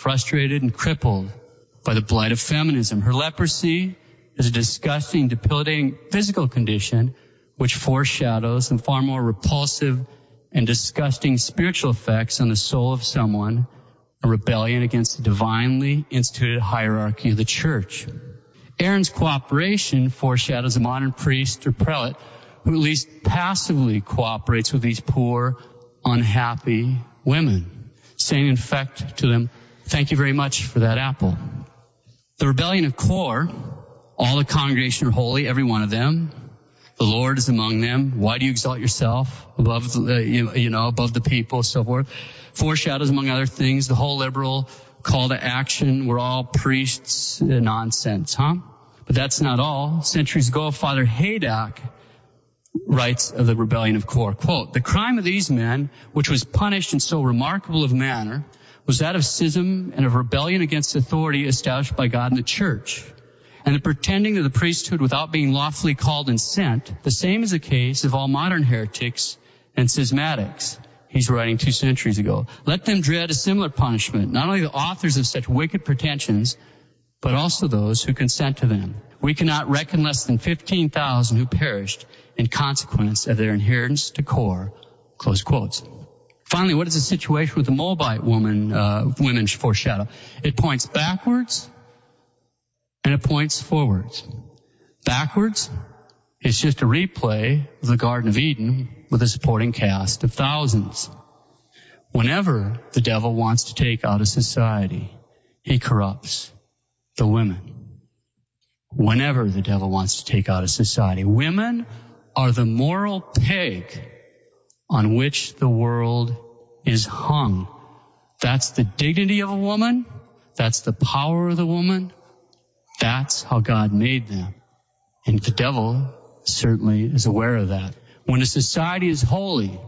frustrated and crippled by the blight of feminism. Her leprosy is a disgusting, debilitating physical condition which foreshadows the far more repulsive and disgusting spiritual effects on the soul of someone, a rebellion against the divinely instituted hierarchy of the church. Aaron's cooperation foreshadows a modern priest or prelate who at least passively cooperates with these poor, unhappy women, saying in effect to them, "Thank you very much for that apple." The rebellion of Kor, all the congregation are holy, every one of them. The Lord is among them. Why do you exalt yourself above the people, so forth? Foreshadows, among other things, the whole liberal call to action. We're all priests, nonsense, huh? But that's not all. Centuries ago, Father Haydock writes of the rebellion of Kor, quote, "The crime of these men, which was punished in so remarkable of manner, was that of schism and of rebellion against authority established by God in the church, and the pretending of the priesthood without being lawfully called and sent. The same is the case of all modern heretics and schismatics." He's writing 2 centuries ago. "Let them dread a similar punishment, not only the authors of such wicked pretensions, but also those who consent to them. We cannot reckon less than 15,000 who perished in consequence of their adherence to Kor." Close quotes. Finally, what is the situation with the Moabite women foreshadow? It points backwards and it points forwards. Backwards, it's just a replay of the Garden of Eden with a supporting cast of thousands. Whenever the devil wants to take out a society, he corrupts the women. Whenever the devil wants to take out a society, women are the moral peg on which the world is hung. That's the dignity of a woman. That's the power of the woman. That's how God made them. And the devil certainly is aware of that. When a society is holy,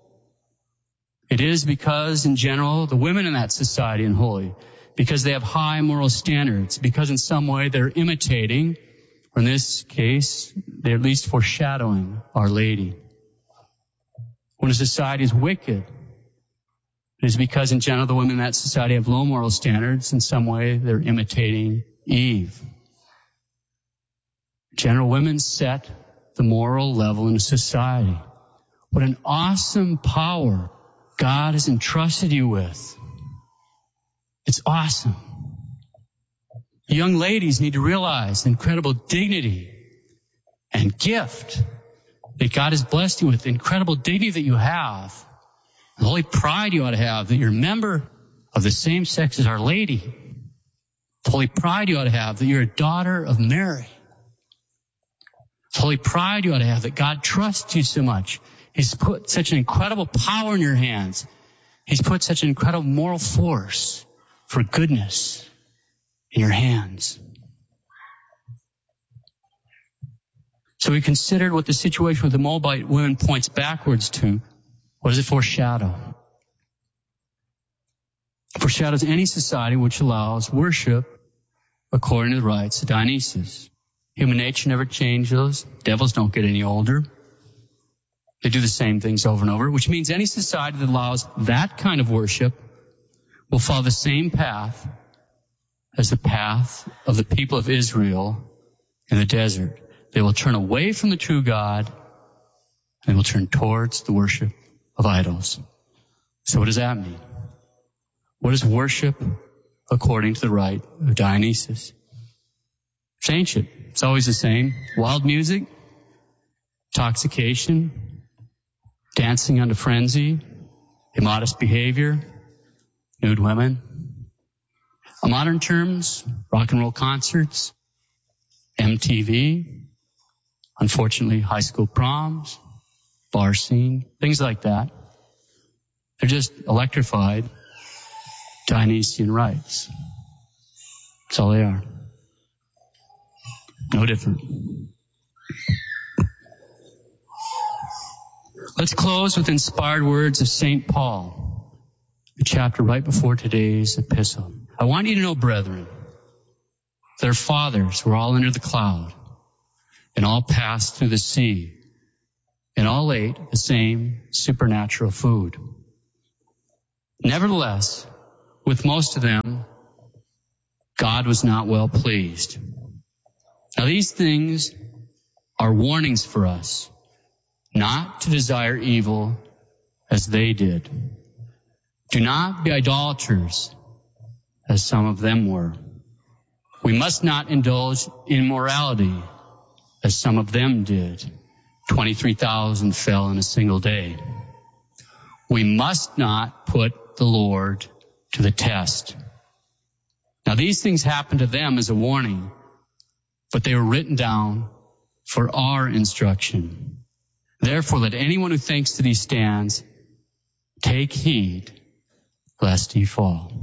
it is because, in general, the women in that society are holy, because they have high moral standards, because in some way they're imitating, or in this case, they're at least foreshadowing Our Lady. When a society is wicked, it is because, in general, the women in that society have low moral standards. In some way, they're imitating Eve. In general, women set the moral level in a society. What an awesome power God has entrusted you with. It's awesome. Young ladies need to realize the incredible dignity and gift that God has blessed you with, the incredible dignity that you have, the holy pride you ought to have that you're a member of the same sex as Our Lady, the holy pride you ought to have that you're a daughter of Mary, the holy pride you ought to have that God trusts you so much. He's put such an incredible power in your hands. He's put such an incredible moral force for goodness in your hands. So we considered what the situation with the Moabite women points backwards to. What does it foreshadow? It foreshadows any society which allows worship according to the rites of Dionysus. Human nature never changes. Devils don't get any older. They do the same things over and over, which means any society that allows that kind of worship will follow the same path as the path of the people of Israel in the desert. They will turn away from the true God and will turn towards the worship of idols. So what does that mean? What is worship according to the rite of Dionysus? It's ancient. It's always the same. Wild music, intoxication, dancing unto frenzy, immodest behavior, nude women. On modern terms, rock and roll concerts, MTV, unfortunately high school proms, bar scene, things like that. They're just electrified Dionysian rites. That's all they are. No different. Let's close with inspired words of St. Paul, the chapter right before today's epistle. I want you to know, brethren, their fathers were all under the cloud, and all passed through the sea, and all ate the same supernatural food. Nevertheless, with most of them, God was not well pleased. Now these things are warnings for us, not to desire evil as they did. Do not be idolaters, as some of them were. We must not indulge in immorality, as some of them did. 23,000 fell in a single day. We must not put the Lord to the test. Now these things happened to them as a warning, but they were written down for our instruction. Therefore, let anyone who thinks that he stands take heed lest he fall.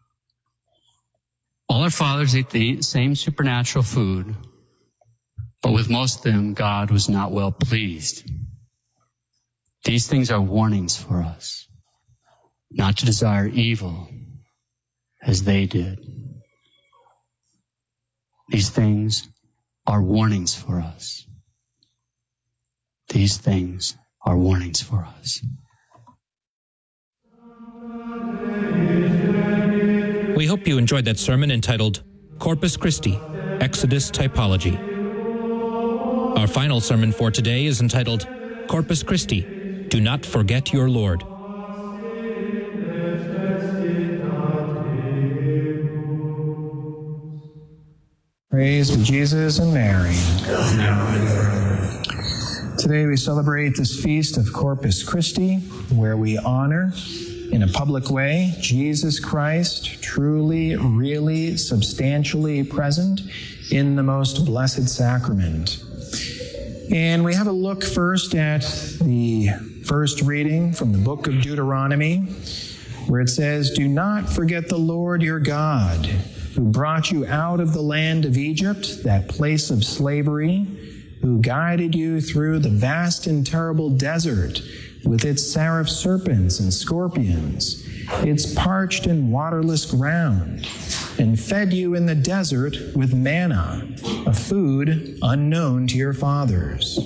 All our fathers ate the same supernatural food, but with most of them, God was not well pleased. These things are warnings for us, not to desire evil as they did. These things are warnings for us. These things are warnings for us. We hope you enjoyed that sermon entitled Corpus Christi, Exodus Typology. Our final sermon for today is entitled Corpus Christi, Do Not Forget Your Lord. Praise be Jesus and Mary. Today we celebrate this feast of Corpus Christi, where we honor in a public way Jesus Christ, truly, really, substantially present in the most blessed sacrament. And we have a look first at the first reading from the book of Deuteronomy, where it says, "Do not forget the Lord your God, who brought you out of the land of Egypt, that place of slavery, who guided you through the vast and terrible desert with its seraph serpents and scorpions, its parched and waterless ground, and fed you in the desert with manna, a food unknown to your fathers."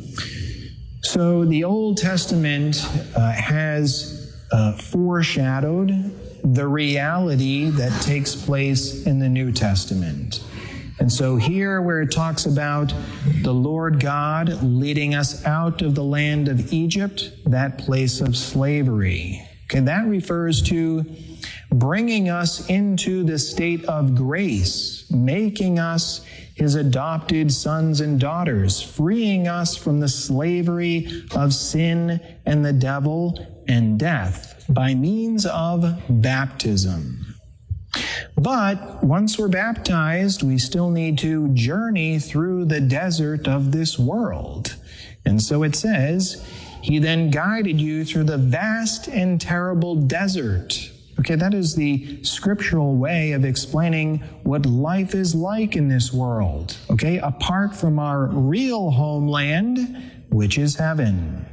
So the Old Testament has foreshadowed the reality that takes place in the New Testament. And so here where it talks about the Lord God leading us out of the land of Egypt, that place of slavery, okay, that refers to bringing us into the state of grace, making us his adopted sons and daughters, freeing us from the slavery of sin and the devil and death by means of baptism. But once we're baptized, we still need to journey through the desert of this world. And so it says, he then guided you through the vast and terrible desert. Okay, that is the scriptural way of explaining what life is like in this world. Okay, apart from our real homeland, which is heaven.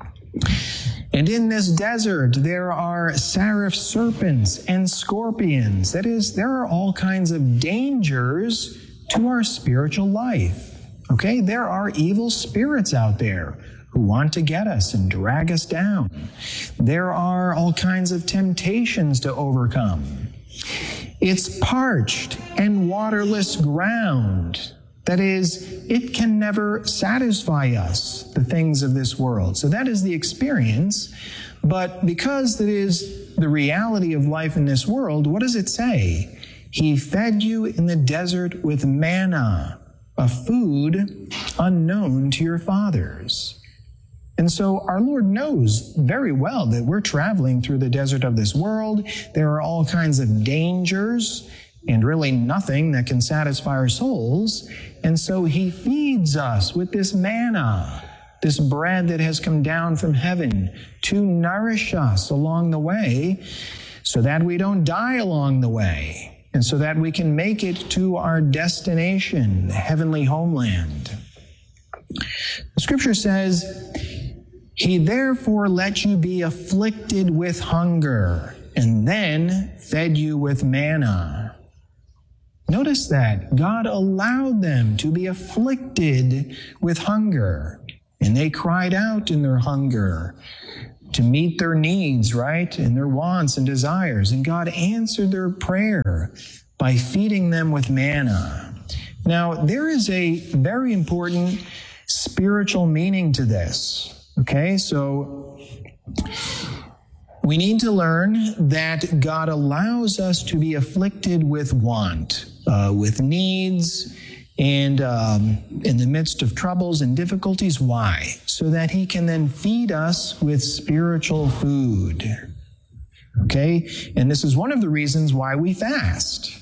And in this desert, there are seraph serpents and scorpions. That is, there are all kinds of dangers to our spiritual life. Okay, there are evil spirits out there who want to get us and drag us down. There are all kinds of temptations to overcome. It's parched and waterless ground. That is, it can never satisfy us, the things of this world. So that is the experience. But because that is the reality of life in this world, what does it say? He fed you in the desert with manna, a food unknown to your fathers. And so our Lord knows very well that we're traveling through the desert of this world. There are all kinds of dangers and really nothing that can satisfy our souls. And so he feeds us with this manna, this bread that has come down from heaven to nourish us along the way so that we don't die along the way and so that we can make it to our destination, the heavenly homeland. The scripture says, he therefore let you be afflicted with hunger and then fed you with manna. Notice that God allowed them to be afflicted with hunger, and they cried out in their hunger. to meet their needs, right? And their wants and desires. And God answered their prayer by feeding them with manna. Now, there is a very important spiritual meaning to this. Okay, so we need to learn that God allows us to be afflicted with want, with needs, and in the midst of troubles and difficulties. Why? So that he can then feed us with spiritual food. Okay? And this is one of the reasons why we fast.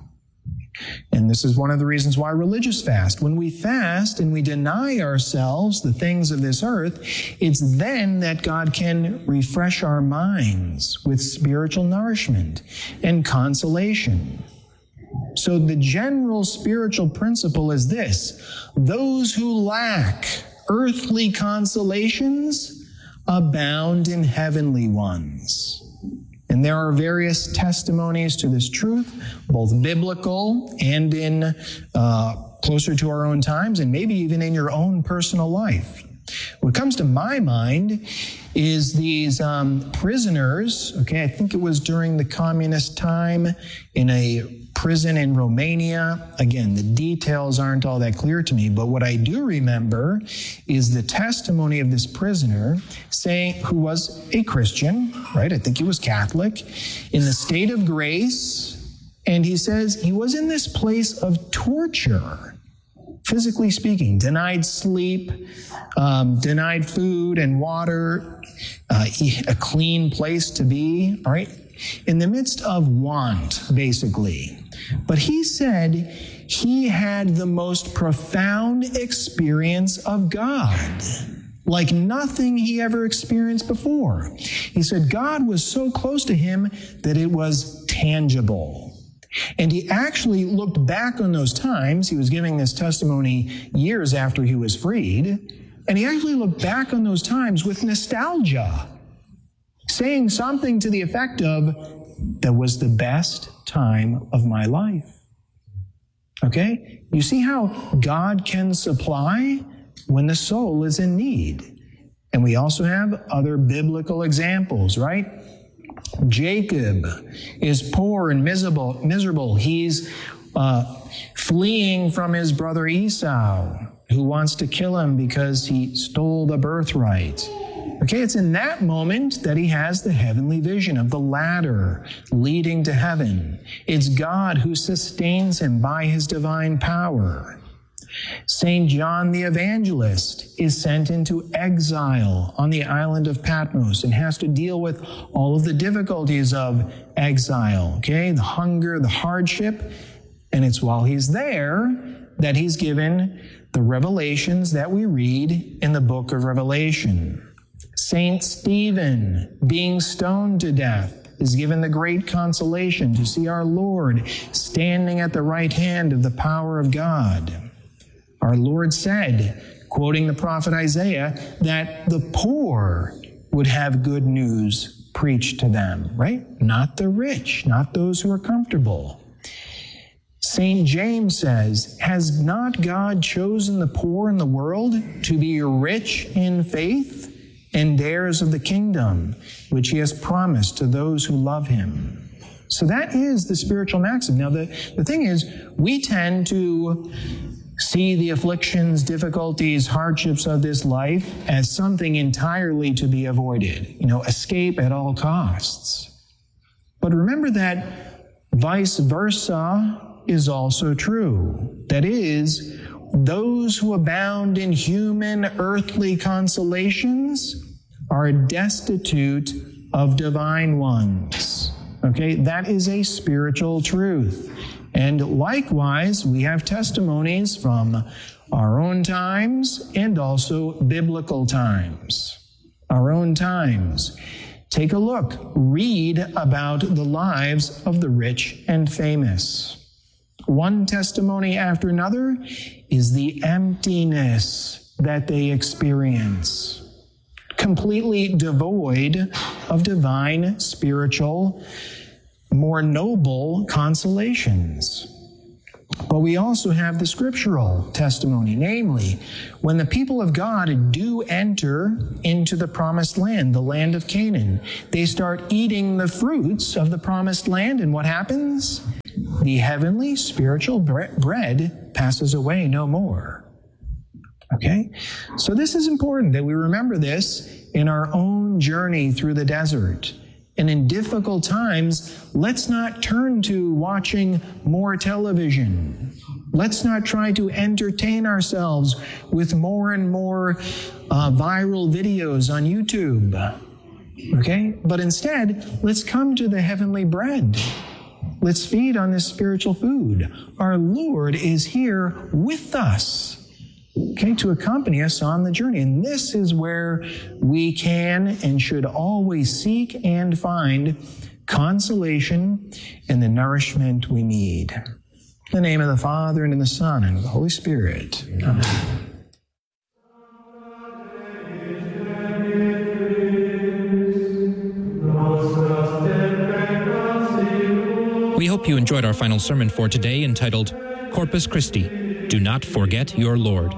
And this is one of the reasons why religious fast. When we fast and we deny ourselves the things of this earth, it's then that God can refresh our minds with spiritual nourishment and consolation. So the general spiritual principle is this: those who lack earthly consolations abound in heavenly ones. And there are various testimonies to this truth, both biblical and in closer to our own times, and maybe even in your own personal life. What comes to my mind is these prisoners, okay, I think it was during the communist time in a prison in Romania. Again, the details aren't all that clear to me, but what I do remember is the testimony of this prisoner who was a Christian, right? I think he was Catholic, in the state of grace. And he says he was in this place of torture, physically speaking, denied sleep, denied food and water, a clean place to be, all right? In the midst of want, basically. But he said he had the most profound experience of God, like nothing he ever experienced before. He said God was so close to him that it was tangible. And he actually looked back on those times. He was giving this testimony years after he was freed. And he actually looked back on those times with nostalgia, saying something to the effect of, that was the best time of my life. Okay? You see how God can supply when the soul is in need. And we also have other biblical examples, right? Jacob is poor and miserable. He's fleeing from his brother Esau, who wants to kill him because he stole the birthright. Okay, it's in that moment that he has the heavenly vision of the ladder leading to heaven. It's God who sustains him by his divine power. St. John the Evangelist is sent into exile on the island of Patmos and has to deal with all of the difficulties of exile, okay? The hunger, the hardship. And it's while he's there that he's given the revelations that we read in the book of Revelation. Saint Stephen, being stoned to death, is given the great consolation to see our Lord standing at the right hand of the power of God. Our Lord said, quoting the prophet Isaiah, that the poor would have good news preached to them, right? Not the rich, not those who are comfortable. St. James says, has not God chosen the poor in the world to be rich in faith and heirs of the kingdom, which he has promised to those who love him? So that is the spiritual maxim. Now, the thing is, we tend to see the afflictions, difficulties, hardships of this life as something entirely to be avoided, escape at all costs. But remember that vice versa is also true. That is, those who abound in human earthly consolations are destitute of divine ones. Okay, that is a spiritual truth. And likewise, we have testimonies from our own times and also biblical times. Our own times. Take a look. Read about the lives of the rich and famous. One testimony after another is the emptiness that they experience, completely devoid of divine, spiritual, more noble consolations. But we also have the scriptural testimony, namely, when the people of God do enter into the promised land, the land of Canaan, they start eating the fruits of the promised land, and what happens? The heavenly spiritual bread passes away no more. Okay? So this is important that we remember this in our own journey through the desert. And in difficult times, let's not turn to watching more television. Let's not try to entertain ourselves with more and more viral videos on YouTube. Okay? But instead, let's come to the heavenly bread. Let's feed on this spiritual food. Our Lord is here with us. Okay, to accompany us on the journey. And this is where we can and should always seek and find consolation and the nourishment we need. In the name of the Father, and of the Son, and of the Holy Spirit. Amen. We hope you enjoyed our final sermon for today, entitled Corpus Christi, Do Not Forget Your Lord.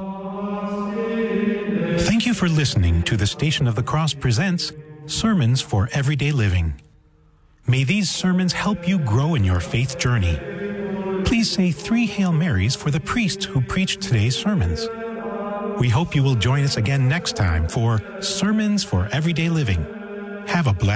Thank you for listening to the Station of the Cross presents Sermons for Everyday Living. May these sermons help you grow in your faith journey. Please say 3 Hail Marys for the priests who preached today's sermons. We hope you will join us again next time for Sermons for Everyday Living. Have a blessed